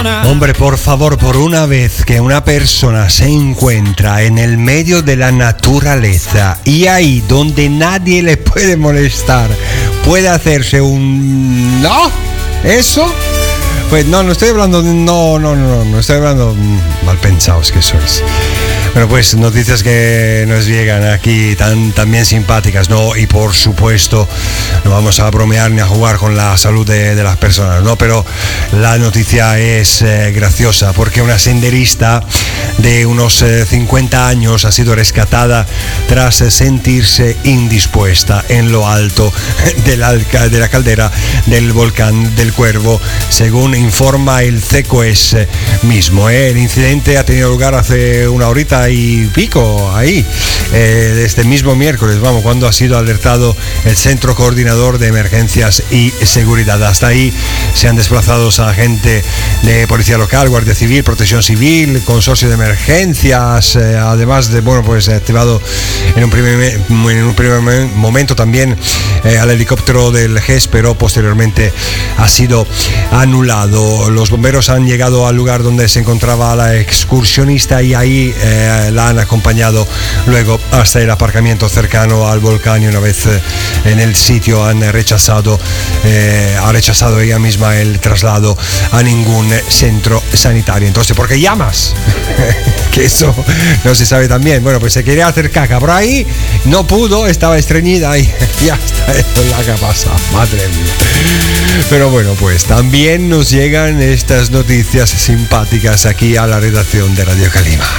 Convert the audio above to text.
Hombre, por favor, por una vez que una persona se encuentra en el medio de la naturaleza y ahí donde nadie le puede molestar, puede hacerse un... ¿No? ¿Eso? Pues no estoy hablando... No estoy hablando... Mal pensados que sois. Bueno, pues noticias que nos llegan aquí también simpáticas, ¿no? Y por supuesto, no vamos a bromear ni a jugar con la salud de las personas, ¿no? Pero la noticia es graciosa porque una senderista de unos 50 años ha sido rescatada tras sentirse indispuesta en lo alto de la caldera del volcán del Cuervo, según informa el CECOES mismo. El incidente ha tenido lugar hace una horita y pico ahí, este mismo miércoles, cuando ha sido alertado el Centro Coordinador de Emergencias y Seguridad. Hasta ahí se han desplazado a gente de Policía Local, Guardia Civil, Protección Civil, Consorcio de Emergencias, además de, pues activado en un primer momento también al helicóptero del GES, pero posteriormente ha sido anulado. Los bomberos han llegado al lugar donde se encontraba la excursionista y ahí la han acompañado luego hasta el aparcamiento cercano al volcán, y una vez en el sitio ha rechazado ella misma el traslado a ningún centro sanitario. Entonces, ¿por qué llamas? Que eso no se sabe también. Bueno, pues se quería hacer caca por ahí, no pudo, estaba estreñida y ya está, eso es la que pasa, madre mía. Pero bueno, pues también nos llegan estas noticias simpáticas aquí a la redacción de Radio Calima.